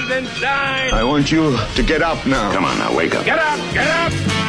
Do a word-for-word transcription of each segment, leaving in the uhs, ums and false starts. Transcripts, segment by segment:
rise and shine. I want you to get up now. Come on now, wake up. Get up, get up.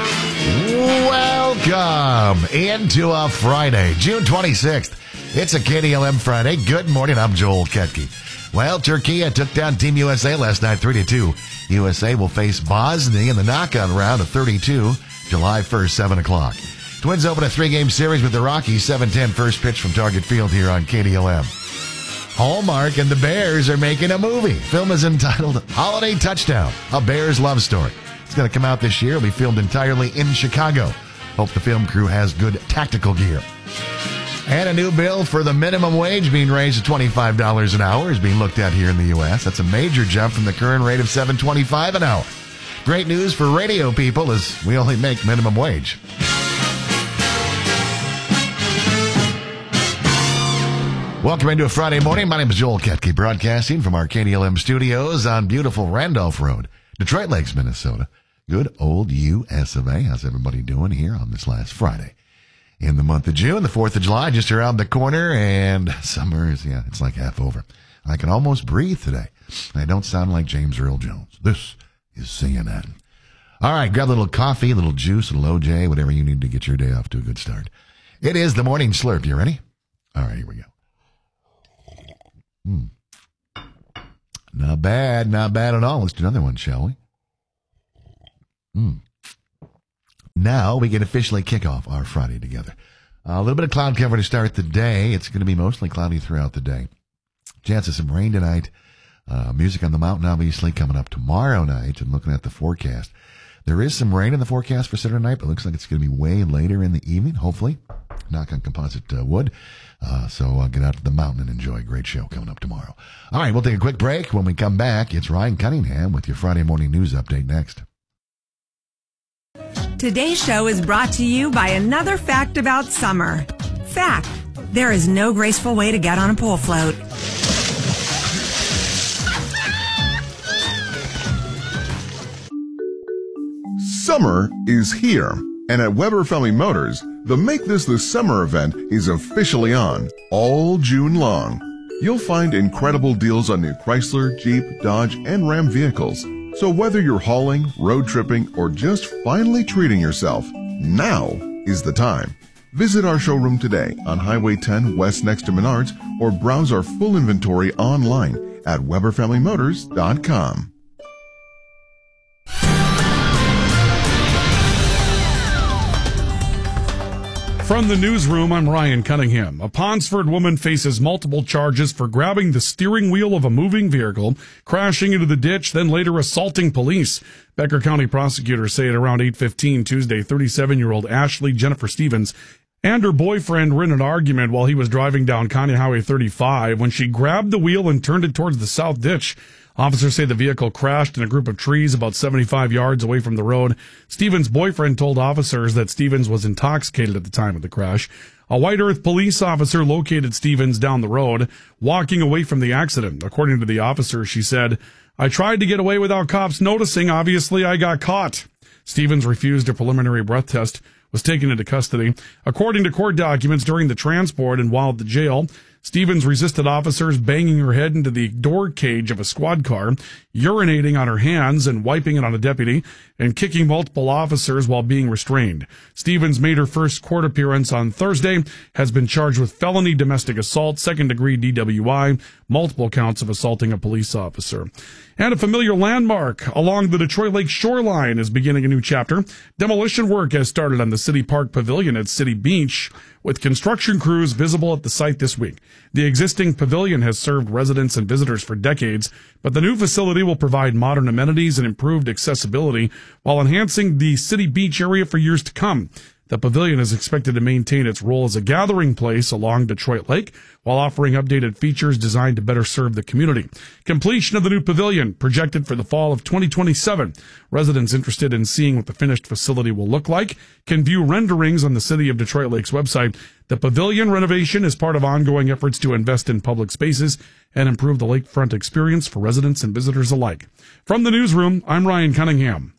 Welcome into a Friday, June twenty-sixth. It's a K D L M Friday. Good morning, I'm Joel Ketke. Well, Turkey took down Team U S A last night three to two. U S A will face Bosnia in the knockout round of thirty-two, July first, seven o'clock. Twins open a three-game series with the Rockies, seven ten first pitch from Target Field here on K D L M. Hallmark and the Bears are making a movie. Film is entitled Holiday Touchdown, a Bears love story. It's going to come out this year. It'll be filmed entirely in Chicago. Hope the film crew has good tactical gear. And a new bill for the minimum wage being raised to twenty-five dollars an hour is being looked at here in the U S. That's a major jump from the current rate of seven twenty-five an hour. Great news for radio people as we only make minimum wage. Welcome into a Friday morning. My name is Joel Ketke, broadcasting from our K D L M studios on beautiful Randolph Road, Detroit Lakes, Minnesota. Good old U S of A. How's everybody doing here on this last Friday? In the month of June, the fourth of July, just around the corner, and summer is, yeah, it's like half over. I can almost breathe today. I don't sound like James Earl Jones. This is C N N. All right, grab a little coffee, a little juice, a little O J, whatever you need to get your day off to a good start. It is the morning slurp. You ready? All right, here we go. Hmm. Not bad, not bad at all. Let's do another one, shall we? Hmm. Now we can officially kick off our Friday together. Uh, a little bit of cloud cover to start the day. It's going to be mostly cloudy throughout the day. Chance of some rain tonight. Uh, music on the mountain, obviously, coming up tomorrow night. And looking at the forecast, there is some rain in the forecast for Saturday night, but it looks like it's going to be way later in the evening, hopefully. Knock on composite uh, wood. Uh, so uh, get out to the mountain and enjoy a great show coming up tomorrow. All right, we'll take a quick break. When we come back, it's Ryan Cunningham with your Friday morning news update next. Today's show is brought to you by another fact about summer. Fact: there is no graceful way to get on a pool float. Summer is here, and at Weber Family Motors, the Make This the Summer event is officially on all June long. You'll find incredible deals on new Chrysler, Jeep, Dodge, and Ram vehicles. So whether you're hauling, road tripping, or just finally treating yourself, now is the time. Visit our showroom today on Highway ten West next to Menards, or browse our full inventory online at Weber Family Motors dot com. From the newsroom, I'm Ryan Cunningham. A Ponsford woman faces multiple charges for grabbing the steering wheel of a moving vehicle, crashing into the ditch, then later assaulting police. Becker County prosecutors say at around eight fifteen Tuesday, thirty-seven-year-old Ashley Jennifer Stevens and her boyfriend were in an argument while he was driving down County Highway thirty-five when she grabbed the wheel and turned it towards the south ditch. Officers say the vehicle crashed in a group of trees about seventy-five yards away from the road. Stevens' boyfriend told officers that Stevens was intoxicated at the time of the crash. A White Earth police officer located Stevens down the road, walking away from the accident. According to the officer, she said, "I tried to get away without cops noticing. Obviously, I got caught." Stevens refused a preliminary breath test, was taken into custody. According to court documents, during the transport and while at the jail, Stevens resisted officers, banging her head into the door cage of a squad car, urinating on her hands and wiping it on a deputy, and kicking multiple officers while being restrained. Stevens made her first court appearance on Thursday, has been charged with felony domestic assault, second-degree D W I, multiple counts of assaulting a police officer. And a familiar landmark along the Detroit Lake shoreline is beginning a new chapter. Demolition work has started on the City Park Pavilion at City Beach, with construction crews visible at the site this week. The existing pavilion has served residents and visitors for decades, but the new facility will provide modern amenities and improved accessibility while enhancing the City Beach area for years to come. The pavilion is expected to maintain its role as a gathering place along Detroit Lake while offering updated features designed to better serve the community. Completion of the new pavilion projected for the fall of twenty twenty-seven. Residents interested in seeing what the finished facility will look like can view renderings on the City of Detroit Lake's website. The pavilion renovation is part of ongoing efforts to invest in public spaces and improve the lakefront experience for residents and visitors alike. From the newsroom, I'm Ryan Cunningham.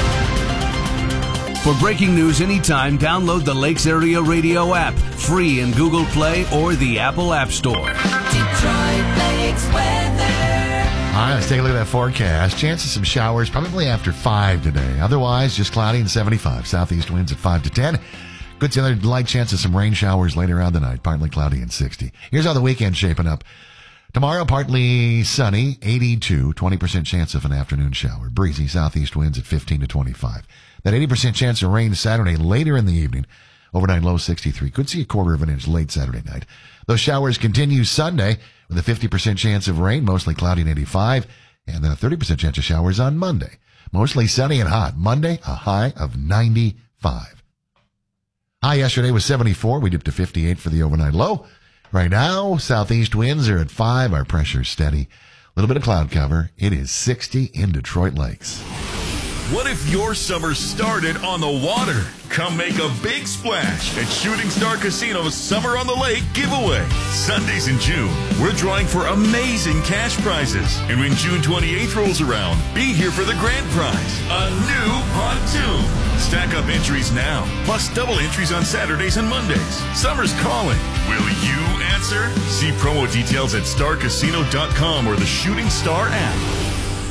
For breaking news anytime, download the Lakes Area Radio app, free in Google Play or the Apple App Store. Detroit Lakes weather. right, let's take a look at that forecast. Chance of some showers probably after five today. Otherwise, just cloudy and seventy-five. Southeast winds at five to ten. Good to other light chance of some rain showers later on tonight. Partly cloudy and sixty. Here's how the weekend's shaping up. Tomorrow, partly sunny, eighty-two. twenty percent chance of an afternoon shower. Breezy southeast winds at fifteen to twenty-five. That eighty percent chance of rain Saturday later in the evening. Overnight low sixty-three. Could see a quarter of an inch late Saturday night. Those showers continue Sunday with a fifty percent chance of rain, mostly cloudy and eighty-five, and then a thirty percent chance of showers on Monday. Mostly sunny and hot. Monday, a high of ninety-five. High yesterday was seventy-four. We dipped to fifty-eight for the overnight low. Right now, southeast winds are at five. Our pressure's steady. A little bit of cloud cover. It is sixty in Detroit Lakes. What if your summer started on the water? Come make a big splash at Shooting Star Casino's Summer on the Lake giveaway. Sundays in June, we're drawing for amazing cash prizes. And when June twenty-eighth rolls around, be here for the grand prize, a new pontoon. Stack up entries now, plus double entries on Saturdays and Mondays. Summer's calling. Will you answer? See promo details at star casino dot com or the Shooting Star app.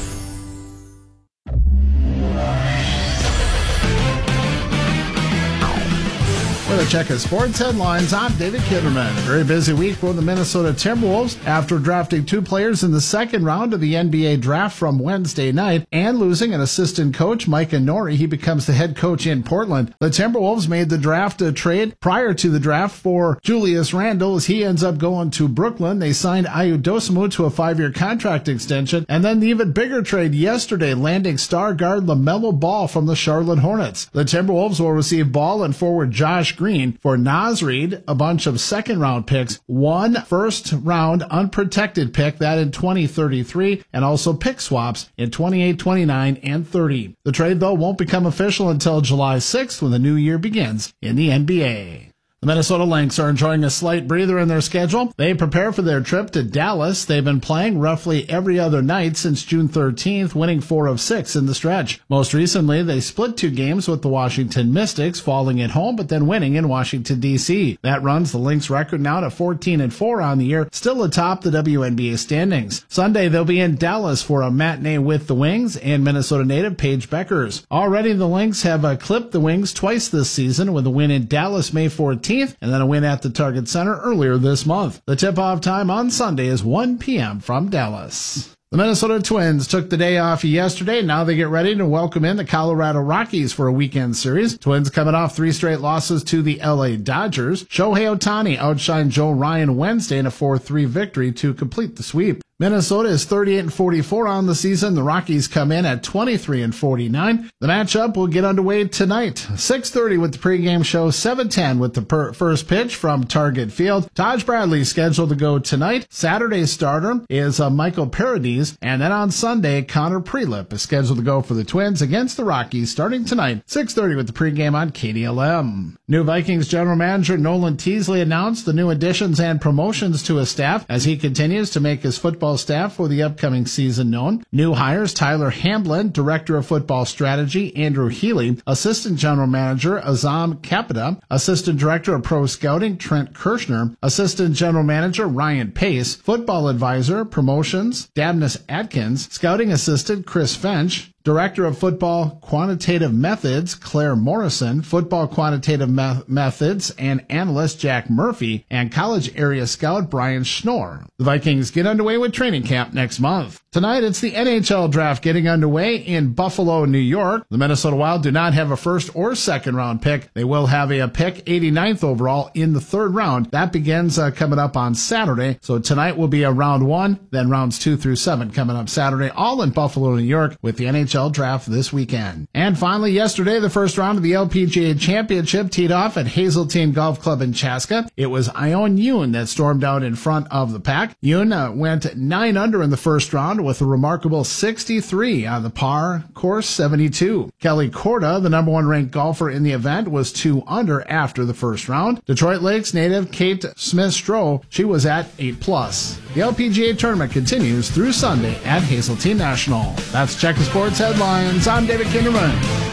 With a check of sports headlines, I'm David Kitterman. A very busy week for the Minnesota Timberwolves after drafting two players in the second round of the N B A draft from Wednesday night and losing an assistant coach, Micah Nori. He becomes the head coach in Portland. The Timberwolves made the draft a trade prior to the draft for Julius Randle as he ends up going to Brooklyn. They signed Ayu Dosunmu to a five-year contract extension. And then the even bigger trade yesterday, landing star guard LaMelo Ball from the Charlotte Hornets. The Timberwolves will receive Ball and forward Josh Green for Naz Reid, a bunch of second-round picks, one first-round unprotected pick, that in twenty thirty-three, and also pick swaps in twenty-eight, twenty-nine, and thirty. The trade, though, won't become official until July sixth when the new year begins in the N B A. The Minnesota Lynx are enjoying a slight breather in their schedule. They prepare for their trip to Dallas. They've been playing roughly every other night since June thirteenth, winning four of six in the stretch. Most recently, they split two games with the Washington Mystics, falling at home but then winning in Washington, D C. That runs the Lynx record now to fourteen and four on the year, still atop the W N B A standings. Sunday, they'll be in Dallas for a matinee with the Wings and Minnesota native Paige Beckers. Already, the Lynx have uh, clipped the Wings twice this season with a win in Dallas May fourteenth and then a win at the Target Center earlier this month. The tip-off time on Sunday is one p.m. from Dallas. The Minnesota Twins took the day off yesterday. Now they get ready to welcome in the Colorado Rockies for a weekend series. Twins coming off three straight losses to the L A Dodgers. Shohei Ohtani outshined Joe Ryan Wednesday in a four three victory to complete the sweep. Minnesota is thirty-eight and forty-four on the season. The Rockies come in at twenty-three and forty-nine. The matchup will get underway tonight. six thirty with the pregame show, seven ten with the per- first pitch from Target Field. Taj Bradley scheduled to go tonight. Saturday's starter is uh, Michael Paradis. And then on Sunday, Connor Prelip is scheduled to go for the Twins against the Rockies starting tonight, six thirty with the pregame on K D L M. New Vikings general manager Nolan Teasley announced the new additions and promotions to his staff as he continues to make his football staff for the upcoming season known. New hires Tyler Hamblin, Director of Football Strategy, Andrew Healy, Assistant General Manager Azam Capita, Assistant Director of Pro Scouting Trent Kirshner, Assistant General Manager Ryan Pace, Football Advisor Promotions Dabnus Atkins, Scouting Assistant Chris Fench, Director of Football Quantitative Methods, Claire Morrison, Football Quantitative Me- Methods and Analyst Jack Murphy, and College Area Scout Brian Schnorr. The Vikings get underway with training camp next month. Tonight, it's the N H L draft getting underway in Buffalo, New York. The Minnesota Wild do not have a first or second round pick. They will have a, a pick eighty-ninth overall in the third round. That begins uh, coming up on Saturday. So tonight will be a round one, then rounds two through seven coming up Saturday, all in Buffalo, New York, with the N H L draft this weekend. And finally, yesterday, the first round of the L P G A Championship teed off at Hazeltine Golf Club in Chaska. It was Ione Yoon that stormed out in front of the pack. Yoon uh, went nine under in the first round with a remarkable sixty-three on the par course seventy-two. Kelly Korda, the number one ranked golfer in the event, was two under after the first round. Detroit Lakes native Kate Smith-Stroh, she was at eight plus. The L P G A tournament continues through Sunday at Hazeltine National. That's Check the Sports Headlines. I'm David Kinderman.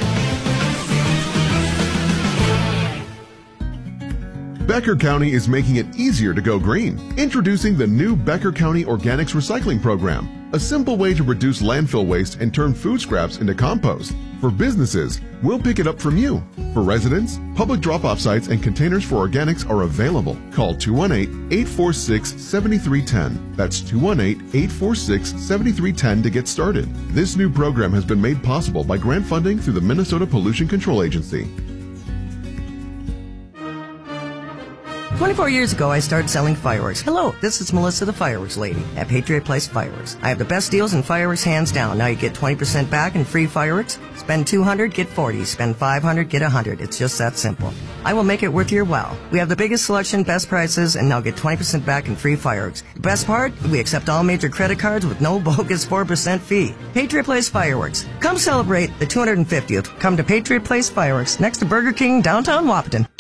Becker County is making it easier to go green. Introducing the new Becker County Organics Recycling Program. a simple way to reduce landfill waste and turn food scraps into compost. For businesses, we'll pick it up from you. For residents, public drop-off sites and containers for organics are available. Call two one eight, eight four six, seven three one zero. That's two one eight, eight four six, seven three one zero to get started. This new program has been made possible by grant funding through the Minnesota Pollution Control Agency. twenty-four years ago, I started selling fireworks. Hello, this is Melissa, the fireworks lady at Patriot Place Fireworks. I have the best deals in fireworks, hands down. Now you get twenty percent back in free fireworks. Spend two hundred dollars, get forty dollars. Spend five hundred dollars, get one hundred dollars. It's just that simple. I will make it worth your while. We have the biggest selection, best prices, and now get twenty percent back in free fireworks. The best part? We accept all major credit cards with no bogus four percent fee. Patriot Place Fireworks. Come celebrate the two hundred fiftieth. Come to Patriot Place Fireworks next to Burger King, downtown Wahpeton.